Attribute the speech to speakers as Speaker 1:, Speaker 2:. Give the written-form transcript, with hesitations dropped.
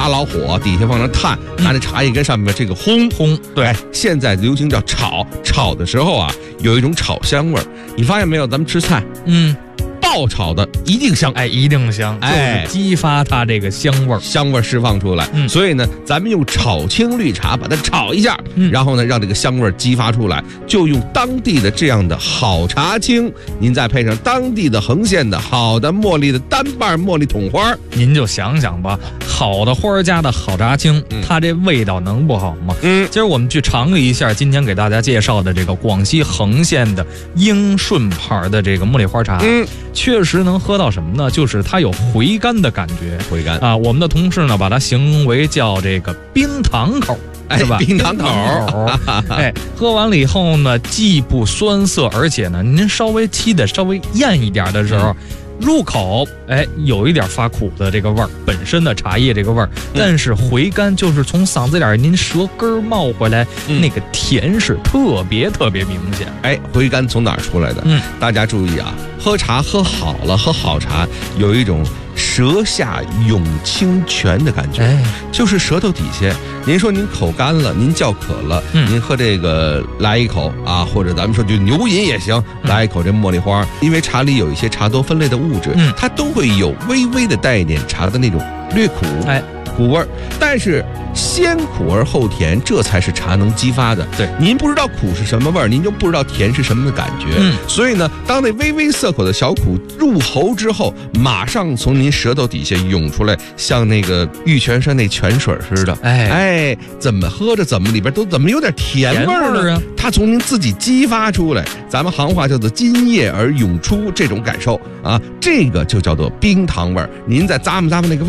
Speaker 1: 老火，底下放上炭，拿这茶叶跟上面这个烘。
Speaker 2: 对，
Speaker 1: 现在流行叫炒，炒的时候啊，有一种炒香味儿。你发现没有？咱们吃菜，爆炒的一定香，
Speaker 2: 一定香，就是激发它这个香味儿
Speaker 1: 释放出来。所以呢，咱们用炒青绿茶把它炒一下，然后呢，让这个香味儿激发出来，就用当地的这样的好茶青，您再配上当地的横线的好的茉莉的单瓣茉莉桶花，
Speaker 2: 您就想想吧，好的花家的好茶青，它这味道能不好吗？今儿我们去尝了一下今天给大家介绍的这个广西横县的英顺牌的这个茉莉花茶，确实能喝到什么呢？就是它有回甘的感觉，
Speaker 1: 回甘
Speaker 2: 啊！我们的同事呢把它形容为叫这个冰糖口，是吧？
Speaker 1: 冰糖口，
Speaker 2: 喝完了以后呢，既不酸涩，而且呢，您稍微沏的稍微艳一点的时候。入口有一点发苦的这个味儿，本身的茶叶这个味儿，但是回甘就是从嗓子眼您舌根冒回来，那个甜是特别明显。
Speaker 1: 回甘从哪儿出来的？大家注意啊，喝茶喝好了，喝好茶有一种舌下涌清泉的感觉，就是舌头底下。您说您口干了，您叫渴了，您喝这个来一口啊，或者咱们说就牛饮也行，来一口这茉莉花，因为茶里有一些茶多酚类的物质，它都会有微微的带一点茶的那种略苦，苦味儿，但是先苦而后甜，这才是茶能激发的。
Speaker 2: 对，
Speaker 1: 您不知道苦是什么味儿，您就不知道甜是什么的感觉。所以呢，当那微微涩口的小苦入喉之后，马上从您舌头底下涌出来，像那个玉泉山那泉水似的。怎么喝着怎么里边都怎么有点甜味儿呢？它从您自己激发出来，咱们行话叫做津液而涌出这种感受啊，这个就叫做冰糖味儿。您再咂摸咂摸那个味儿。